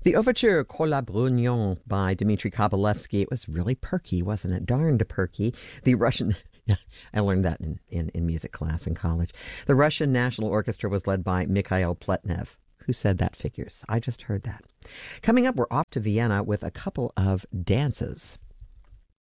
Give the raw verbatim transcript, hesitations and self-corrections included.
The overture Cours la Brugnon by Dmitri Kabalevsky. It was really perky, wasn't it? Darned perky. The Russian... Yeah, I learned that in, in, in music class in college. The Russian National Orchestra was led by Mikhail Pletnev. Who said that figures? I just heard that. Coming up, we're off to Vienna with a couple of dances.